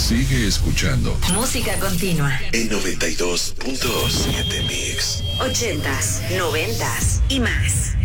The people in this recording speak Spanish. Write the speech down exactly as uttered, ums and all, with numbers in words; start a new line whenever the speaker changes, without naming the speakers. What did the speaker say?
Sigue escuchando.
Música continua.
En noventa y dos punto siete Mix.
Ochentas, noventas y más.